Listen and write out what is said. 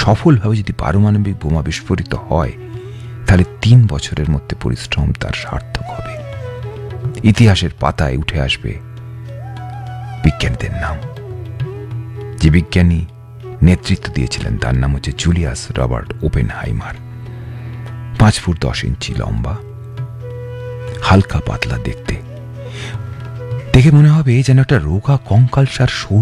সফলভাবে যদি পারমাণবিক বোমা বিস্ফোরিত হয়, তাহলে 3 বছরের মধ্যে পরিশ্রম তার সার্থক হবে। ইতিহাসের পাতায় উঠে আসবে বিজ্ঞানীদের নাম। যে বিজ্ঞানী নেতৃত্ব দিয়েছিলেন তার নাম হচ্ছে জুলিয়াস রবার্ট ওপেনহাইমার। 5 ফুট 10 ইঞ্চি লম্বা, হালকা পাতলা দেখতে, দেখে মনে হবে যেন একটা রোগা কঙ্কালসার